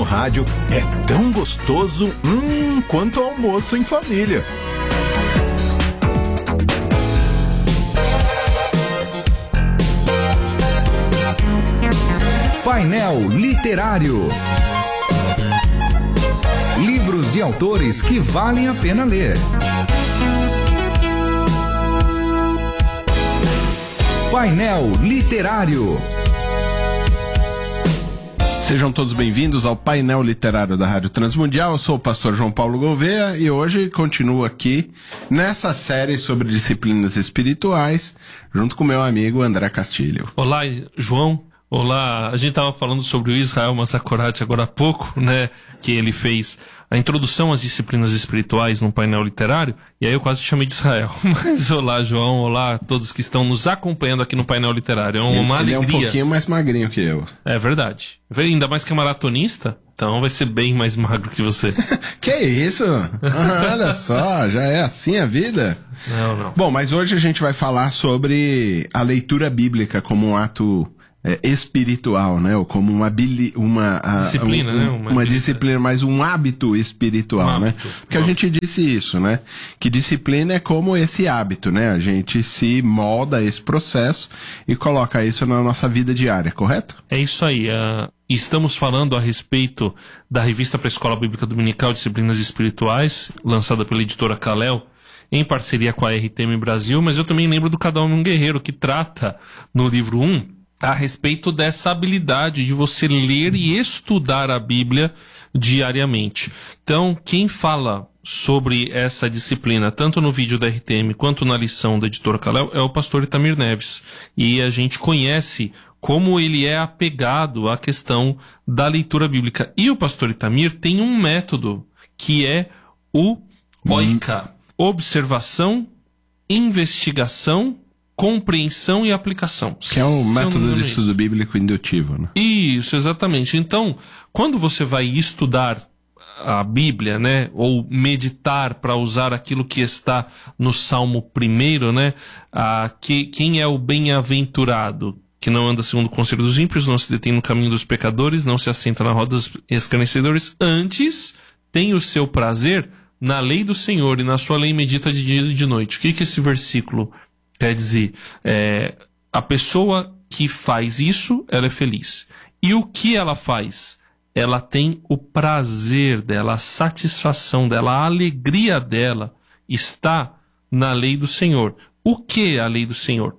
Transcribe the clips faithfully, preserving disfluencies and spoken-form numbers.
rádio é tão gostoso hum, quanto almoço em família. Painel Literário. Livros e autores que valem a pena ler. Painel Literário. Sejam todos bem-vindos ao Painel Literário da Rádio Transmundial. Eu sou o pastor João Paulo Gouveia e hoje continuo aqui nessa série sobre disciplinas espirituais, junto com meu amigo André Castilho. Olá, João. Olá, a gente estava falando sobre o Israel Mazzacorati agora há pouco, né, que ele fez a introdução às disciplinas espirituais no painel literário, e aí eu quase chamei de Israel. Mas olá, João, olá a todos que estão nos acompanhando aqui no painel literário. É uma ele, alegria. Ele é um pouquinho mais magrinho que eu. É verdade. Ainda mais que é maratonista, então vai ser bem mais magro que você. Que isso? Ah, olha só, já é assim a vida? Não, não. Bom, mas hoje a gente vai falar sobre a leitura bíblica como um ato É, espiritual, né? Ou como uma, uma, disciplina, um, né? uma, uma disciplina, mas um hábito espiritual, um hábito, né? Porque um a gente disse isso, né? Que disciplina é como esse hábito, né? A gente se molda a esse processo e coloca isso na nossa vida diária, correto? É isso aí. Uh, estamos falando a respeito da revista para a Escola Bíblica Dominical Disciplinas Espirituais, lançada pela editora Kalel, em parceria com a R T M Brasil, mas eu também lembro do Cada Homem um Guerreiro, que trata no livro um a respeito dessa habilidade de você ler e estudar a Bíblia diariamente. Então, quem fala sobre essa disciplina, tanto no vídeo da R T M quanto na lição da editora Kalel, é o pastor Itamir Neves. E a gente conhece como ele é apegado à questão da leitura bíblica. E o pastor Itamir tem um método que é o OICA. Observação, investigação, compreensão e aplicação. Que é o método de estudo bíblico indutivo, né? Isso, exatamente. Então, quando você vai estudar a Bíblia, né, ou meditar, para usar aquilo que está no Salmo primeiro, né, a, que, quem é o bem-aventurado? Que não anda segundo o conselho dos ímpios, não se detém no caminho dos pecadores, não se assenta na roda dos escarnecedores, antes tem o seu prazer na lei do Senhor e na sua lei medita de dia e de noite. O que que esse versículo quer dizer? É, a pessoa que faz isso, ela é feliz. E o que ela faz? Ela tem o prazer dela, a satisfação dela, a alegria dela está na lei do Senhor. O que é a lei do Senhor?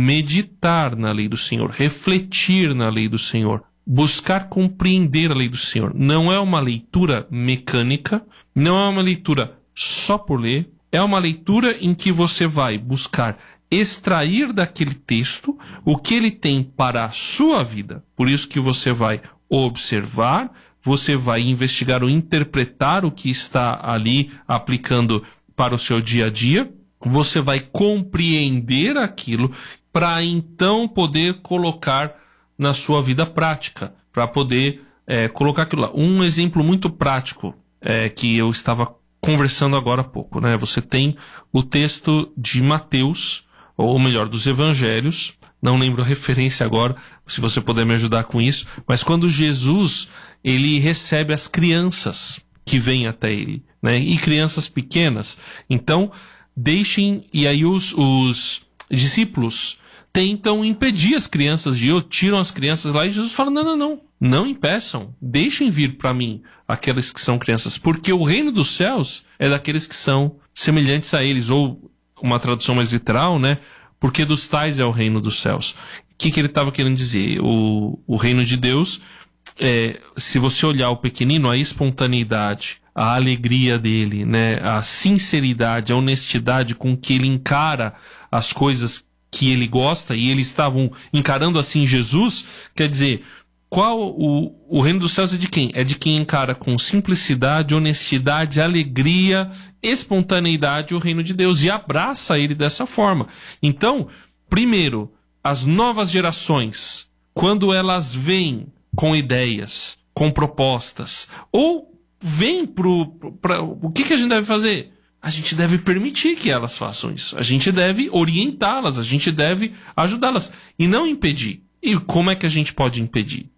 Meditar na lei do Senhor, refletir na lei do Senhor, buscar compreender a lei do Senhor. Não é uma leitura mecânica, não é uma leitura só por ler, é uma leitura em que você vai buscar extrair daquele texto o que ele tem para a sua vida. Por isso que você vai observar, você vai investigar ou interpretar o que está ali aplicando para o seu dia a dia, você vai compreender aquilo para então poder colocar na sua vida prática, para poder é, colocar aquilo lá. Um exemplo muito prático é, que eu estava conversando agora há pouco, né? Você tem o texto de Mateus, ou melhor, dos Evangelhos, não lembro a referência agora, se você puder me ajudar com isso, mas quando Jesus, ele recebe as crianças que vêm até ele, né? E crianças pequenas. Então, deixem, e aí os, os discípulos tentam impedir as crianças de ir, tiram as crianças lá, e Jesus fala, não, não, não, não impeçam, deixem vir para mim aquelas que são crianças, porque o reino dos céus é daqueles que são semelhantes a eles, ou uma tradução mais literal, né? Porque dos tais é o reino dos céus. O que, que ele estava querendo dizer? O, o reino de Deus, é, se você olhar o pequenino, a espontaneidade, a alegria dele, né? A sinceridade, a honestidade com que ele encara as coisas que ele gosta, e eles estavam encarando assim Jesus, quer dizer, qual o, o reino dos céus é de quem? É de quem encara com simplicidade, honestidade, alegria, espontaneidade o reino de Deus e abraça ele dessa forma. Então, primeiro, as novas gerações, quando elas vêm com ideias, com propostas, ou vêm para o que, que a gente deve fazer? A gente deve permitir que elas façam isso. A gente deve orientá-las, a gente deve ajudá-las e não impedir. E como é que a gente pode impedir?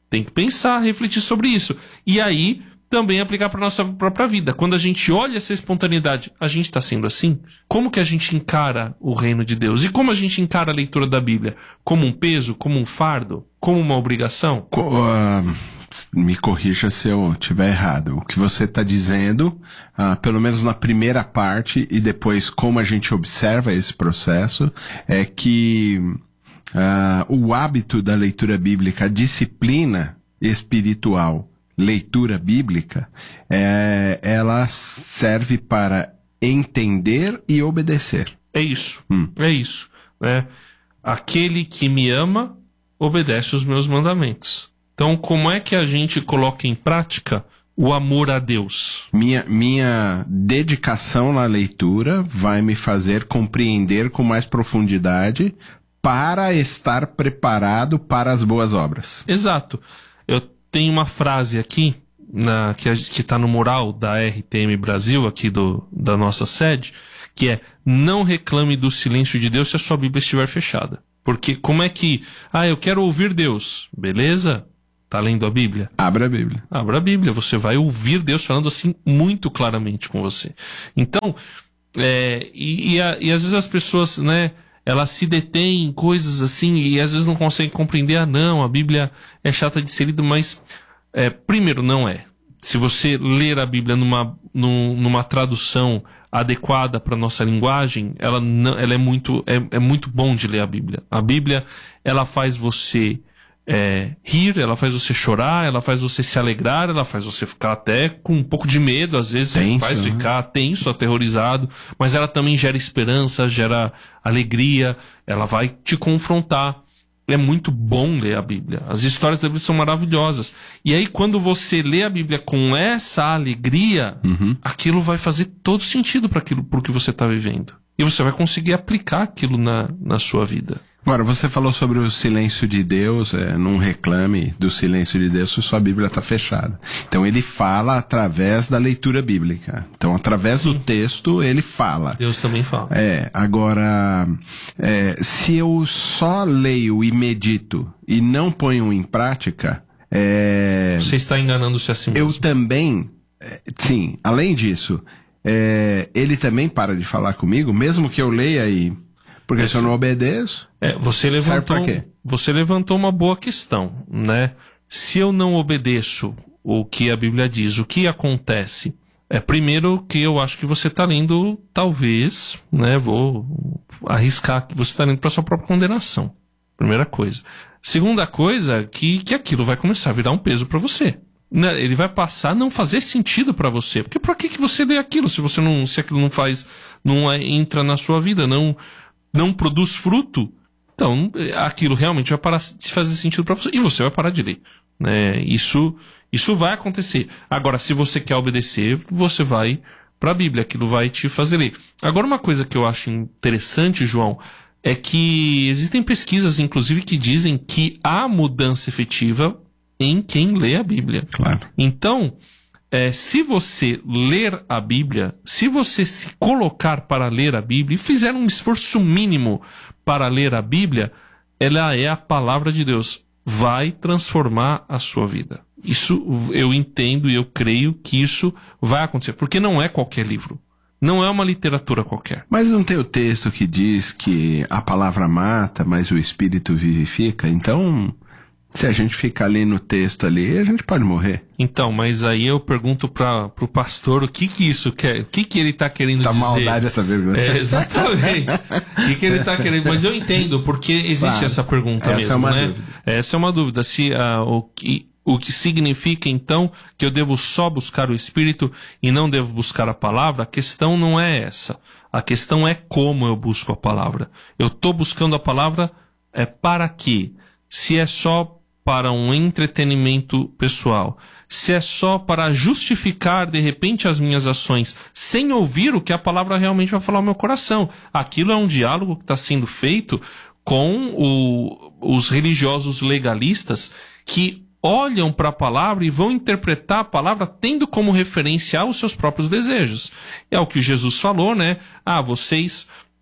Tem que pensar, refletir sobre isso. E aí, também aplicar para nossa própria vida. Quando a gente olha essa espontaneidade, a gente está sendo assim? Como que a gente encara o reino de Deus? E como a gente encara a leitura da Bíblia? Como um peso? Como um fardo? Como uma obrigação? Co- uh, me corrija se eu estiver errado. O que você está dizendo, uh, pelo menos na primeira parte, e depois como a gente observa esse processo, é que uh, o hábito da leitura bíblica, a disciplina espiritual, leitura bíblica, é, ela serve para entender e obedecer. É isso, Hum. é isso. Né? Aquele que me ama, obedece os meus mandamentos. Então, como é que a gente coloca em prática o amor a Deus? Minha, minha dedicação na leitura vai me fazer compreender com mais profundidade para estar preparado para as boas obras. Exato. Eu tenho uma frase aqui, na, que está no mural da R T M Brasil, aqui do, da nossa sede, que é: não reclame do silêncio de Deus se a sua Bíblia estiver fechada. Porque como é que... Ah, eu quero ouvir Deus. Beleza? Tá lendo a Bíblia? Abra a Bíblia. Abra a Bíblia. Você vai ouvir Deus falando assim muito claramente com você. Então, é, e, e, a, e às vezes as pessoas, né... elas se detêm em coisas assim e às vezes não conseguem compreender. Ah, não, a Bíblia é chata de ser lida, mas é, primeiro, não é. Se você ler a Bíblia numa, num, numa tradução adequada para a nossa linguagem, ela, não, ela é, muito, é, é muito bom de ler a Bíblia. A Bíblia, ela faz você é, rir, ela faz você chorar, ela faz você se alegrar, ela faz você ficar até com um pouco de medo, às vezes Tenso, faz né? ficar tenso, aterrorizado, mas ela também gera esperança, gera alegria, ela vai te confrontar. É muito bom ler a Bíblia. As histórias da Bíblia são maravilhosas. E aí, quando você lê a Bíblia com essa alegria, Uhum. aquilo vai fazer todo sentido para aquilo, pro que você está vivendo. E você vai conseguir aplicar aquilo na, na sua vida. Agora, você falou sobre o silêncio de Deus, é, não reclame do silêncio de Deus se sua Bíblia está fechada. Então ele fala através da leitura bíblica. Então, através do texto, ele fala. Deus também fala. É, agora, é, se eu só leio e medito e não ponho em prática, é, Você está enganando-se a si eu mesmo. também, é, sim, além disso, é, ele também para de falar comigo, mesmo que eu leia e... Porque se eu não obedeço... É, você Serve levantou, pra quê? você levantou uma boa questão, né? Se eu não obedeço o que a Bíblia diz, o que acontece? É, primeiro que eu acho que você está lendo, talvez, né? Vou arriscar que você está lendo para sua própria condenação. Primeira coisa. Segunda coisa, que, que aquilo vai começar a virar um peso para você. Né? Ele vai passar a não fazer sentido para você. Porque para que, que você lê aquilo se você não, se aquilo não faz, não é, entra na sua vida, não... não produz fruto, então aquilo realmente vai parar de fazer sentido para você e você vai parar de ler. Né? Isso, isso vai acontecer. Agora, se você quer obedecer, você vai para a Bíblia, aquilo vai te fazer ler. Agora, uma coisa que eu acho interessante, João, é que existem pesquisas, inclusive, que dizem que há mudança efetiva em quem lê a Bíblia. Claro. Então... É, se você ler a Bíblia, se você se colocar para ler a Bíblia e fizer um esforço mínimo para ler a Bíblia, ela é a palavra de Deus. Vai transformar a sua vida. Isso eu entendo e eu creio que isso vai acontecer. Porque não é qualquer livro. Não é uma literatura qualquer. Mas não tem o texto que diz que a palavra mata, mas o espírito vivifica? Então... se a gente ficar ali no texto ali, a gente pode morrer. Então, mas aí eu pergunto para o pastor o que que isso quer, o que que ele está querendo Tá dizer. maldade essa vergonha. É, exatamente. O que que ele está querendo? Mas eu entendo, porque existe Claro. essa pergunta Essa mesmo, é uma né? dúvida. Essa é uma dúvida. Se, ah, o, que, o que significa, então, que eu devo só buscar o Espírito e não devo buscar a palavra? A questão não é essa. A questão é como eu busco a palavra. Eu estou buscando a palavra é, para quê? Se é só para um entretenimento pessoal, se é só para justificar, de repente, as minhas ações, sem ouvir o que a palavra realmente vai falar ao meu coração. Aquilo é um diálogo que está sendo feito com o, os religiosos legalistas que olham para a palavra e vão interpretar a palavra tendo como referencial os seus próprios desejos. É o que Jesus falou, né? Ah, vocês...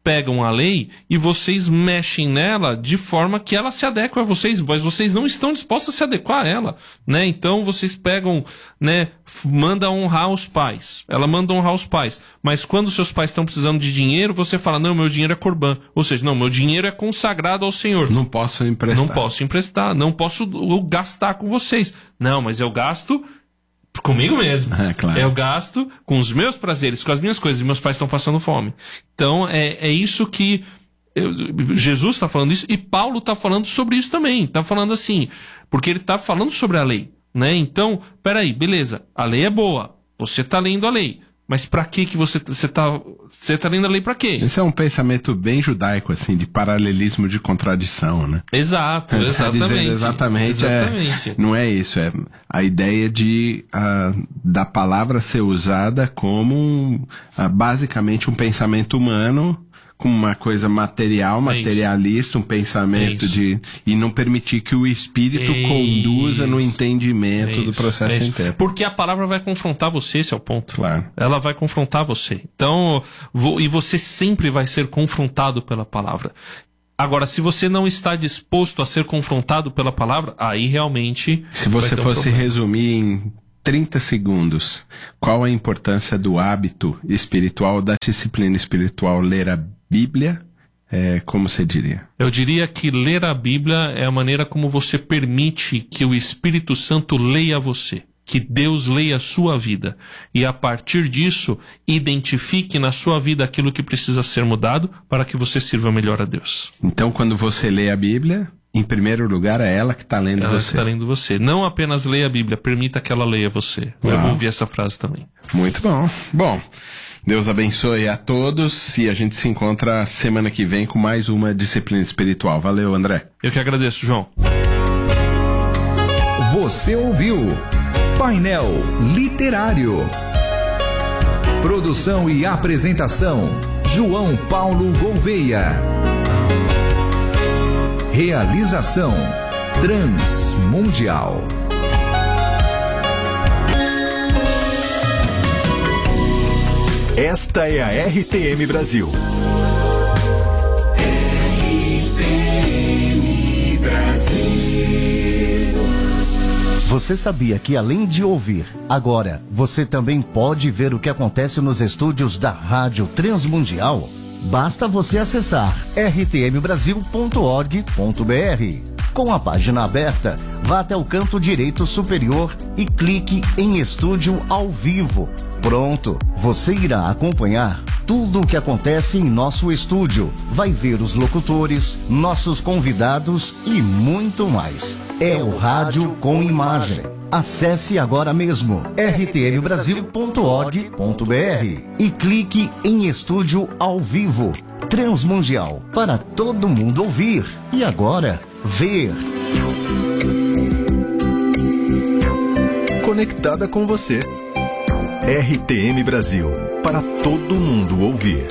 pegam a lei e vocês mexem nela de forma que ela se adeque a vocês, mas vocês não estão dispostos a se adequar a ela, né? Então vocês pegam, né, manda honrar os pais, ela manda honrar os pais, mas quando seus pais estão precisando de dinheiro, você fala, não, meu dinheiro é corban, ou seja, não, meu dinheiro é consagrado ao Senhor. Não posso emprestar. Não posso emprestar, não posso gastar com vocês. Não, mas eu gasto comigo mesmo. É, claro. Eu gasto com os meus prazeres, com as minhas coisas, e meus pais estão passando fome. Então, é, é isso que eu, Jesus está falando isso, e Paulo está falando sobre isso também. Está falando assim, porque ele está falando sobre a lei, né? Então, peraí, beleza, a lei é boa, você está lendo a lei, mas para que que você você está você tá lendo a lei para quê? Esse é um pensamento bem judaico, assim, de paralelismo de contradição, né? Exato, exatamente. Dizer exatamente, exatamente. É, não é isso, é a ideia de uh, da palavra ser usada como um, uh, basicamente um pensamento humano, como uma coisa material, materialista, um pensamento de... E não permitir que o Espírito é conduza no entendimento é do processo é inteiro. Porque a palavra vai confrontar você, esse é o ponto. Claro. Ela vai confrontar você. Então, vou, e você sempre vai ser confrontado pela palavra. Agora, se você não está disposto a ser confrontado pela palavra, aí realmente... Se você um fosse problema. resumir em trinta segundos, qual a importância do hábito espiritual, da disciplina espiritual, ler a Bíblia, é, como você diria? Eu diria que ler a Bíblia é a maneira como você permite que o Espírito Santo leia você, que Deus leia a sua vida, e a partir disso, identifique na sua vida aquilo que precisa ser mudado para que você sirva melhor a Deus. Então, quando você lê a Bíblia, em primeiro lugar é ela que está lendo ela você. Ela que está lendo você. Não apenas leia a Bíblia, permita que ela leia você. Eu vou ouvir essa frase também. Muito bom. Bom, Deus abençoe a todos e a gente se encontra semana que vem com mais uma disciplina espiritual. Valeu, André. Eu que agradeço, João. Você ouviu Painel Literário. Produção e apresentação, João Paulo Gouveia. Realização Transmundial. Esta é a R T M Brasil. R T M Brasil. Você sabia que além de ouvir, agora você também pode ver o que acontece nos estúdios da Rádio Transmundial? Basta você acessar r t m brasil ponto org ponto b r. Com a página aberta, vá até o canto direito superior e clique em Estúdio ao Vivo. Pronto, você irá acompanhar tudo o que acontece em nosso estúdio. Vai ver os locutores, nossos convidados e muito mais. É o rádio com imagem. Acesse agora mesmo r t m brasil ponto org ponto b r e clique em Estúdio ao Vivo. Transmundial, para todo mundo ouvir. E agora, ver. Conectada com você. R T M Brasil, para todo mundo ouvir.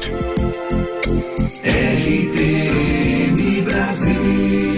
R T M Brasil.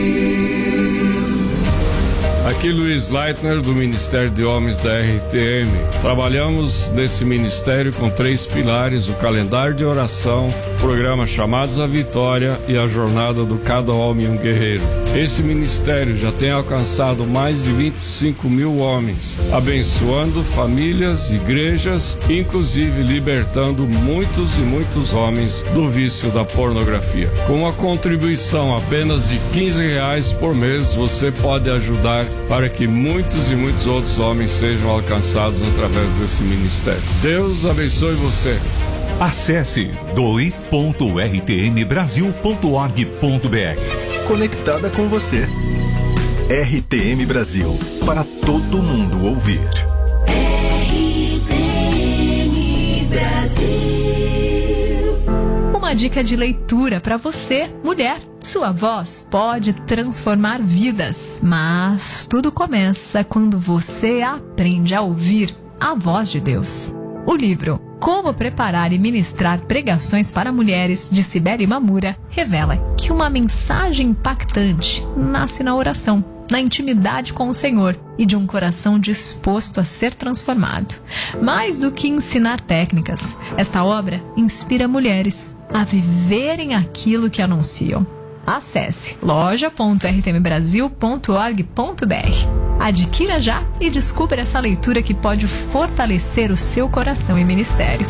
Aqui Luiz Leitner, do Ministério de Homens da R T M. Trabalhamos nesse ministério com três pilares: o calendário de oração, o programa Chamados à Vitória e a jornada do Cada Homem um Guerreiro. Esse ministério já tem alcançado mais de vinte e cinco mil homens, abençoando famílias, igrejas, inclusive libertando muitos e muitos homens do vício da pornografia. Com uma contribuição apenas de quinze reais por mês, você pode ajudar para que muitos e muitos outros homens sejam alcançados através desse ministério. Deus abençoe você. Acesse doe ponto r t m brasil ponto org ponto b r. Conectada com você. R T M Brasil, para todo mundo ouvir. R T M Brasil. Uma dica de leitura para você, mulher. Sua voz pode transformar vidas, mas tudo começa quando você aprende a ouvir a voz de Deus. O livro Como Preparar e Ministrar Pregações para Mulheres, de Cibele Mamura, revela que uma mensagem impactante nasce na oração, na intimidade com o Senhor e de um coração disposto a ser transformado. Mais do que ensinar técnicas, esta obra inspira mulheres a viverem aquilo que anunciam. Acesse loja ponto r t m brasil ponto org ponto b r. Adquira já e descubra essa leitura que pode fortalecer o seu coração e ministério.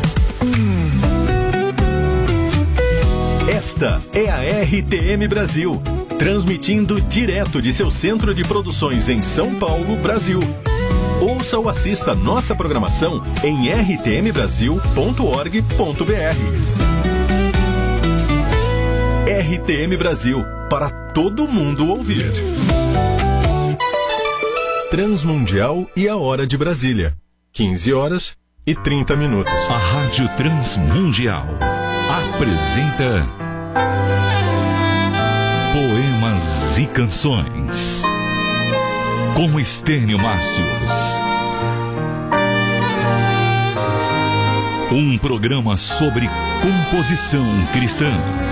Esta é a R T M Brasil, transmitindo direto de seu centro de produções em São Paulo, Brasil. Ouça ou assista nossa programação em r t m brasil ponto org ponto b r. R T M Brasil, para todo mundo ouvir. Transmundial e a hora de Brasília, quinze horas e trinta minutos. A Rádio Transmundial apresenta Poemas e Canções com Estênio Márcios. Um programa sobre composição cristã.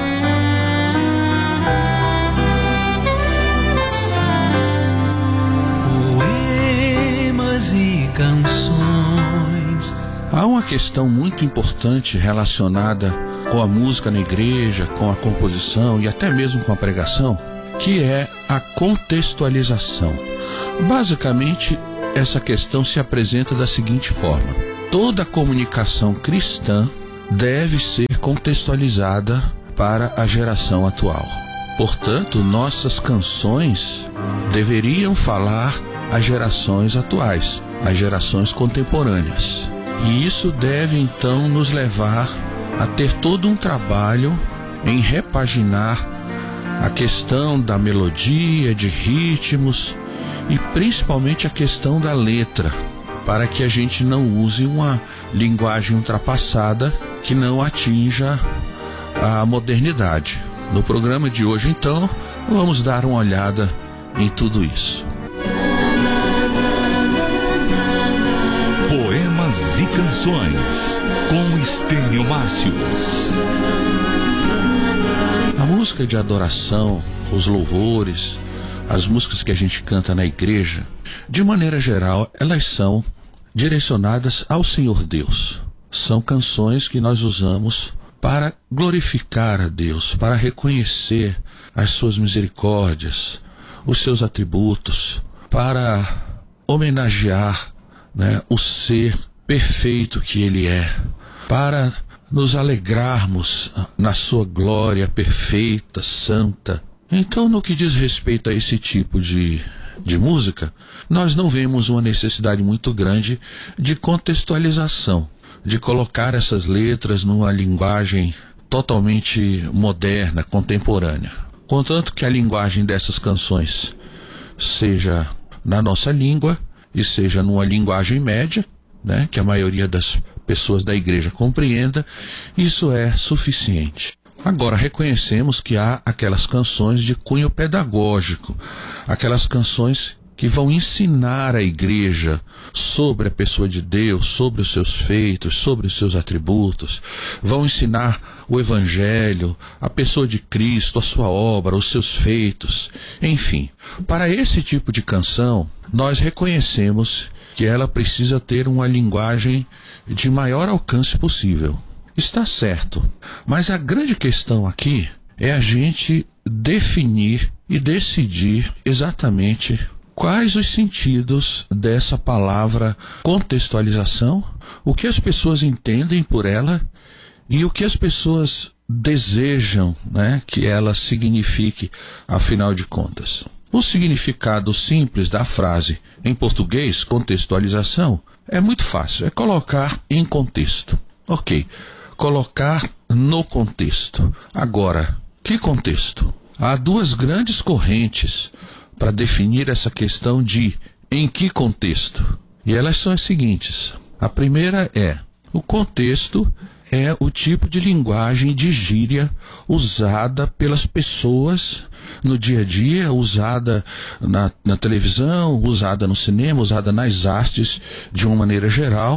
E canções. Há uma questão muito importante relacionada com a música na igreja, com a composição e até mesmo com a pregação, que é a contextualização. Basicamente, essa questão se apresenta da seguinte forma: toda comunicação cristã deve ser contextualizada para a geração atual. Portanto, nossas canções deveriam falar às gerações atuais, às gerações contemporâneas. E isso deve então nos levar a ter todo um trabalho em repaginar a questão da melodia, de ritmos e principalmente a questão da letra, para que a gente não use uma linguagem ultrapassada que não atinja a modernidade. No programa de hoje, então, vamos dar uma olhada em tudo isso. Poemas e Canções com Estênio Márcios. A música de adoração, os louvores, as músicas que a gente canta na igreja, de maneira geral, elas são direcionadas ao Senhor Deus. São canções que nós usamos para glorificar a Deus, para reconhecer as suas misericórdias, os seus atributos, para homenagear, né, o ser perfeito que Ele é, para nos alegrarmos na sua glória perfeita, santa. Então, no que diz respeito a esse tipo de, de música, nós não vemos uma necessidade muito grande de contextualização, de colocar essas letras numa linguagem totalmente moderna, contemporânea. Contanto que a linguagem dessas canções seja na nossa língua e seja numa linguagem média, né, que a maioria das pessoas da igreja compreenda, isso é suficiente. Agora, reconhecemos que há aquelas canções de cunho pedagógico, aquelas canções que vão ensinar a igreja sobre a pessoa de Deus, sobre os seus feitos, sobre os seus atributos, vão ensinar o evangelho, a pessoa de Cristo, a sua obra, os seus feitos, enfim. Para esse tipo de canção, nós reconhecemos que ela precisa ter uma linguagem de maior alcance possível. Está certo, mas a grande questão aqui é a gente definir e decidir exatamente quais os sentidos dessa palavra contextualização, o que as pessoas entendem por ela e o que as pessoas desejam, né, que ela signifique, afinal de contas. O significado simples da frase em português, contextualização, é muito fácil, é colocar em contexto. Ok, colocar no contexto. Agora, que contexto? Há duas grandes correntes para definir essa questão de em que contexto. E elas são as seguintes. A primeira é, o contexto é o tipo de linguagem de gíria usada pelas pessoas no dia a dia, usada na, na televisão, usada no cinema, usada nas artes de uma maneira geral,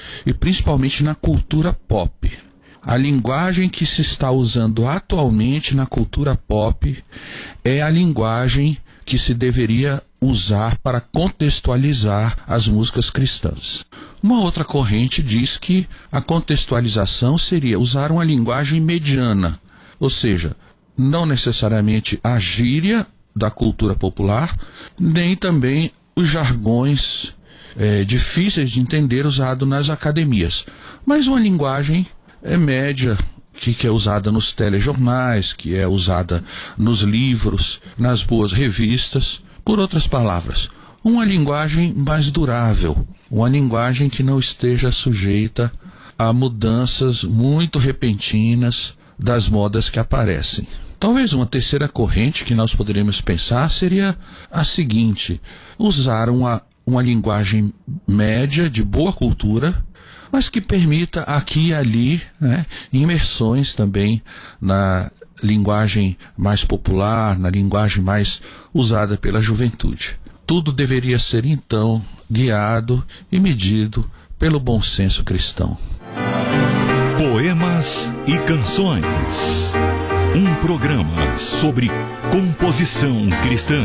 e principalmente na cultura pop. A linguagem que se está usando atualmente na cultura pop é a linguagem que se deveria usar para contextualizar as músicas cristãs. Uma outra corrente diz que a contextualização seria usar uma linguagem mediana, ou seja, não necessariamente a gíria da cultura popular, nem também os jargões é, difíceis de entender usados nas academias, mas uma linguagem é, média, que, que é usada nos telejornais, que é usada nos livros, nas boas revistas. Por outras palavras, uma linguagem mais durável, uma linguagem que não esteja sujeita a mudanças muito repentinas das modas que aparecem. Talvez uma terceira corrente que nós poderíamos pensar seria a seguinte: usar uma, uma linguagem média, de boa cultura, mas que permita aqui e ali, né, imersões também na linguagem mais popular, na linguagem mais usada pela juventude. Tudo deveria ser, então, guiado e medido pelo bom senso cristão. Poemas e canções. Um programa sobre composição cristã.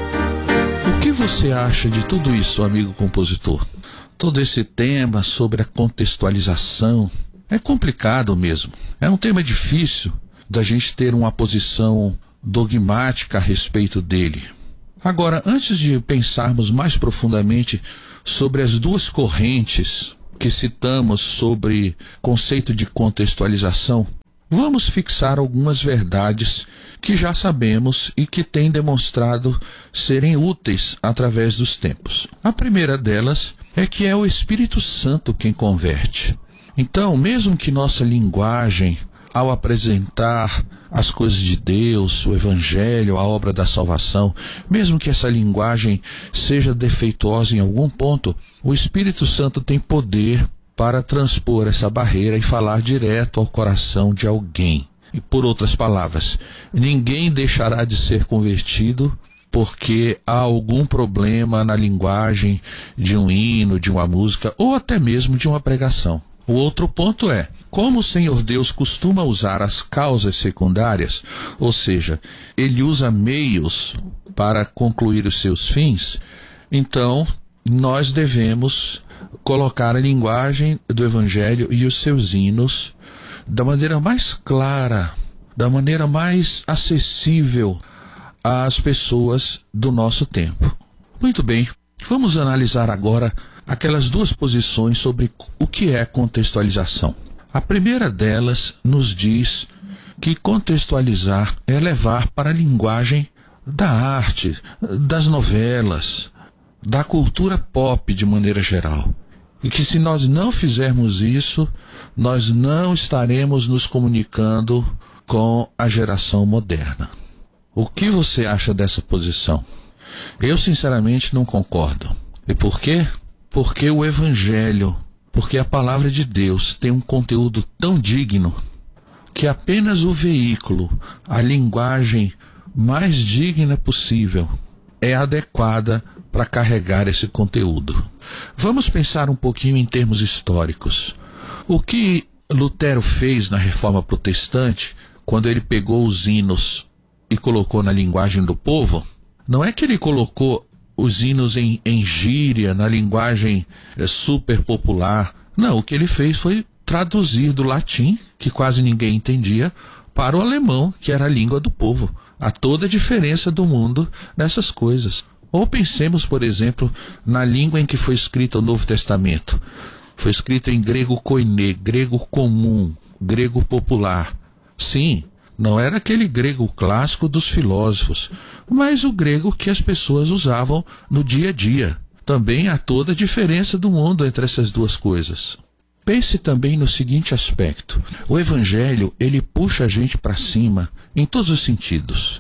O que você acha de tudo isso, amigo compositor? Todo esse tema sobre a contextualização é complicado mesmo. É um tema difícil da gente ter uma posição dogmática a respeito dele. Agora, antes de pensarmos mais profundamente sobre as duas correntes que citamos sobre conceito de contextualização, vamos fixar algumas verdades que já sabemos e que têm demonstrado serem úteis através dos tempos. A primeira delas é que é o Espírito Santo quem converte. Então, mesmo que nossa linguagem, ao apresentar as coisas de Deus, o Evangelho, a obra da salvação, mesmo que essa linguagem seja defeituosa em algum ponto, o Espírito Santo tem poder para transpor essa barreira e falar direto ao coração de alguém. E, por outras palavras, ninguém deixará de ser convertido porque há algum problema na linguagem de um hino, de uma música, ou até mesmo de uma pregação. O outro ponto é, como o Senhor Deus costuma usar as causas secundárias, ou seja, ele usa meios para concluir os seus fins, então nós devemos colocar a linguagem do Evangelho e os seus hinos da maneira mais clara, da maneira mais acessível às pessoas do nosso tempo. Muito bem, vamos analisar agora aquelas duas posições sobre o que é contextualização. A primeira delas nos diz que contextualizar é levar para a linguagem da arte, das novelas, da cultura pop de maneira geral. E que se nós não fizermos isso, nós não estaremos nos comunicando com a geração moderna. O que você acha dessa posição? Eu sinceramente não concordo. E por quê? Porque o Evangelho, porque a palavra de Deus tem um conteúdo tão digno que apenas o veículo, a linguagem mais digna possível, é adequada para carregar esse conteúdo. Vamos pensar um pouquinho em termos históricos. O que Lutero fez na Reforma Protestante, quando ele pegou os hinos e colocou na linguagem do povo, não é que ele colocou os hinos em, em gíria, na linguagem é, super popular. Não, o que ele fez foi traduzir do latim, que quase ninguém entendia, para o alemão, que era a língua do povo. Há toda a diferença do mundo nessas coisas. Ou pensemos, por exemplo, na língua em que foi escrito o Novo Testamento. Foi escrito em grego koiné, grego comum, grego popular. Sim, não era aquele grego clássico dos filósofos, mas o grego que as pessoas usavam no dia a dia. Também há toda a diferença do mundo entre essas duas coisas. Pense também no seguinte aspecto. O Evangelho, ele puxa a gente para cima em todos os sentidos.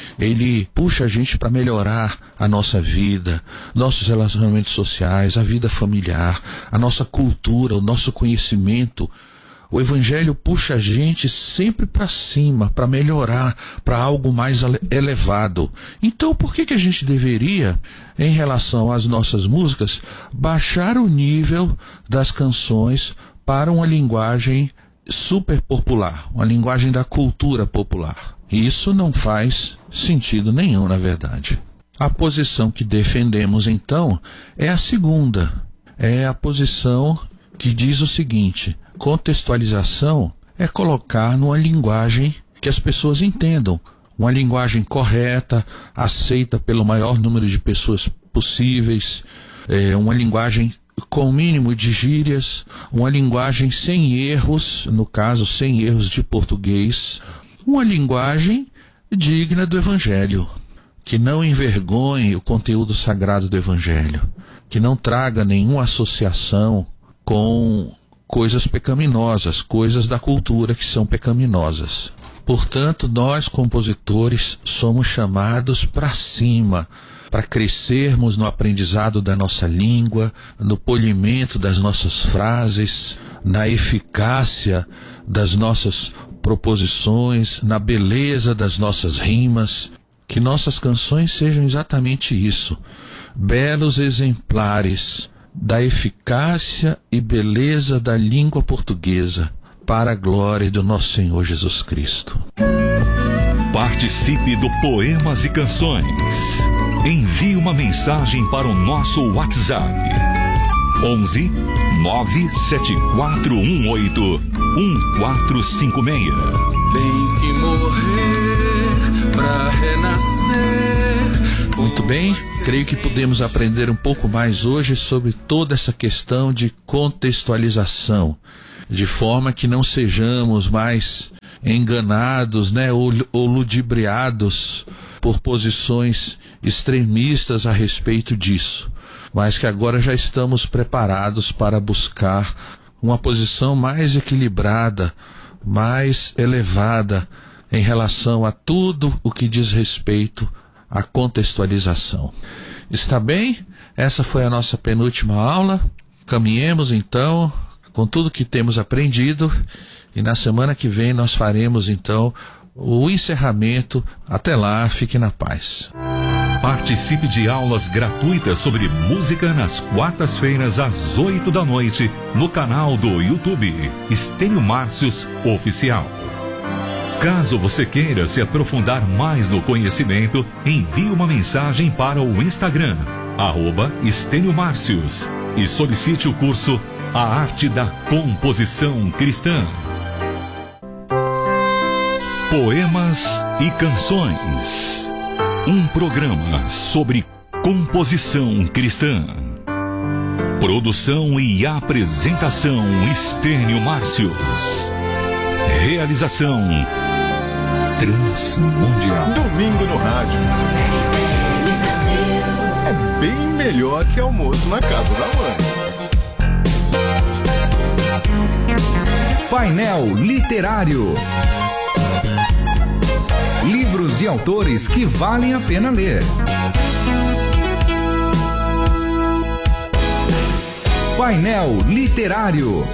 Ele puxa a gente para melhorar a nossa vida, nossos relacionamentos sociais, a vida familiar, a nossa cultura, o nosso conhecimento, O Evangelho puxa a gente sempre para cima, para melhorar, para algo mais elevado. Então, por que que a gente deveria, em relação às nossas músicas, baixar o nível das canções para uma linguagem super popular, uma linguagem da cultura popular? Isso não faz sentido nenhum, na verdade. A posição que defendemos, então, é a segunda. É a posição que diz o seguinte: contextualização é colocar numa linguagem que as pessoas entendam, uma linguagem correta, aceita pelo maior número de pessoas possíveis, é, uma linguagem com o mínimo de gírias, uma linguagem sem erros, no caso, sem erros de português, uma linguagem digna do Evangelho, que não envergonhe o conteúdo sagrado do Evangelho, que não traga nenhuma associação com coisas pecaminosas, coisas da cultura que são pecaminosas. Portanto, nós, compositores, somos chamados para cima, para crescermos no aprendizado da nossa língua, no polimento das nossas frases, na eficácia das nossas proposições, na beleza das nossas rimas. Que nossas canções sejam exatamente isso, belos exemplares da eficácia e beleza da língua portuguesa, para a glória do nosso Senhor Jesus Cristo. Participe do Poemas e Canções. Envie uma mensagem para o nosso WhatsApp onze nove sete quatro um oito um quatro cinco seis. Tem que morrer pra renascer. Muito bem, creio que podemos aprender um pouco mais hoje sobre toda essa questão de contextualização, de forma que não sejamos mais enganados, né, ou, ou ludibriados por posições extremistas a respeito disso, mas que agora já estamos preparados para buscar uma posição mais equilibrada, mais elevada em relação a tudo o que diz respeito à contextualização. Está bem? Essa foi a nossa penúltima aula. Caminhemos então com tudo que temos aprendido e na semana que vem nós faremos então o encerramento. Até lá, fique na paz. Participe de aulas gratuitas sobre música nas quartas-feiras às oito da noite no canal do YouTube Estênio Márcios Oficial. Caso você queira se aprofundar mais no conhecimento, envie uma mensagem para o Instagram, arroba Estênio Márcios, e solicite o curso A Arte da Composição Cristã. Poemas e Canções. Um programa sobre composição cristã. Produção e apresentação Estênio Márcios. Realização Transmundial. Domingo no rádio. É bem melhor que almoço na casa da mãe. Painel Literário. Livros e autores que valem a pena ler. Painel Literário.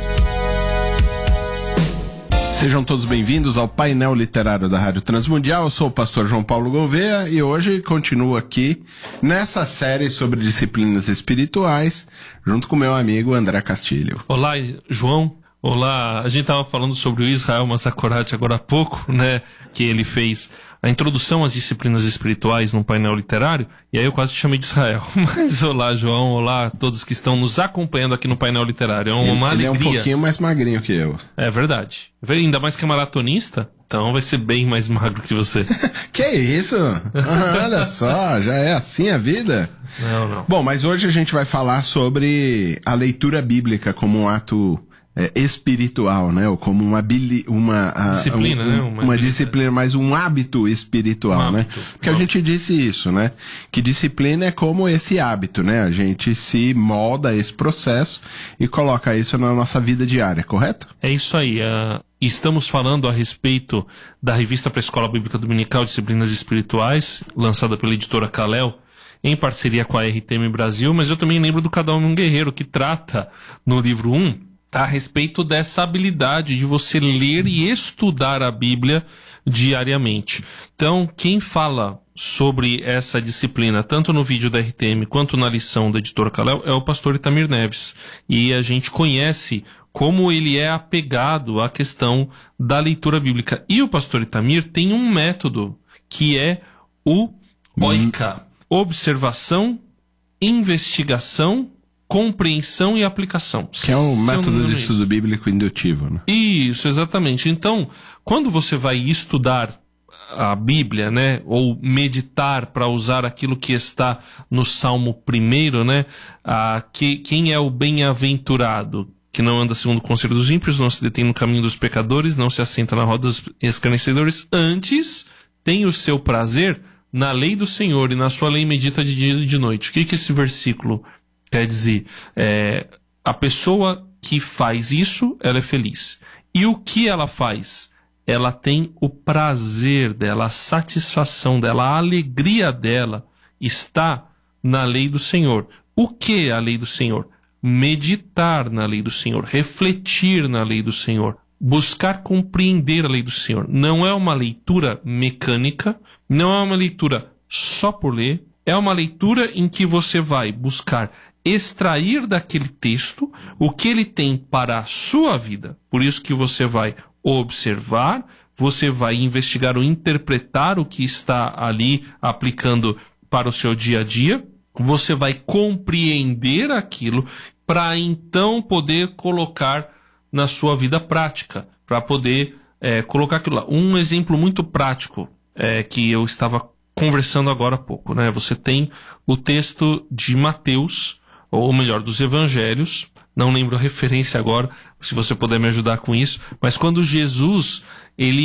Sejam todos bem-vindos ao painel literário da Rádio Transmundial. Eu sou o pastor João Paulo Gouveia e hoje continuo aqui nessa série sobre disciplinas espirituais, junto com meu amigo André Castilho. Olá, João. Olá, a gente estava falando sobre o Israel Mazzacorati agora há pouco, né? Que ele fez a introdução às disciplinas espirituais no painel literário, e aí eu quase te chamei de Israel. Mas olá, João, olá a todos que estão nos acompanhando aqui no painel literário. É uma ele, alegria. Ele é um pouquinho mais magrinho que eu. É verdade. Ainda mais que é maratonista, então vai ser bem mais magro que você. Que isso? Ah, olha só, já é assim a vida? Não, não. Bom, mas hoje a gente vai falar sobre a leitura bíblica como um ato É, espiritual, né? Ou como uma, bili, uma disciplina, a, um, né? Uma, uma disciplina, mas um hábito espiritual, um né? Hábito. Porque a gente disse isso, né? Que disciplina é como esse hábito, né? A gente se molda a esse processo e coloca isso na nossa vida diária, correto? É isso aí. Uh, estamos falando a respeito da revista para a Escola Bíblica Dominical Disciplinas Espirituais, lançada pela editora Kalel, em parceria com a R T M Brasil, mas eu também lembro do Cada Homem um Guerreiro, que trata no livro um a respeito dessa habilidade de você ler e estudar a Bíblia diariamente. Então, quem fala sobre essa disciplina, tanto no vídeo da R T M quanto na lição da Editora Kalel, é o pastor Itamir Neves. E a gente conhece como ele é apegado à questão da leitura bíblica. E o pastor Itamir tem um método que é o OICA. Observação, investigação, compreensão e aplicação. Que é o método de estudo bíblico indutivo, né? Isso, exatamente. Então, quando você vai estudar a Bíblia, né, ou meditar para usar aquilo que está no Salmo primeiro, né, a, que, quem é o bem-aventurado? Que não anda segundo o conselho dos ímpios, não se detém no caminho dos pecadores, não se assenta na roda dos escarnecedores, antes tem o seu prazer na lei do Senhor e na sua lei medita de dia e de noite. O que, que esse versículo quer dizer? É, a pessoa que faz isso, ela é feliz. E o que ela faz? Ela tem o prazer dela, a satisfação dela, a alegria dela está na lei do Senhor. O que é a lei do Senhor? Meditar na lei do Senhor, refletir na lei do Senhor, buscar compreender a lei do Senhor. Não é uma leitura mecânica, não é uma leitura só por ler, é uma leitura em que você vai buscar extrair daquele texto o que ele tem para a sua vida. Por isso que você vai observar, você vai investigar ou interpretar o que está ali aplicando para o seu dia a dia, você vai compreender aquilo para então poder colocar na sua vida prática, para poder é, colocar aquilo lá. Um exemplo muito prático é, que eu estava conversando agora há pouco, né? Você tem o texto de Mateus, ou melhor, dos Evangelhos, não lembro a referência agora, se você puder me ajudar com isso, mas quando Jesus, ele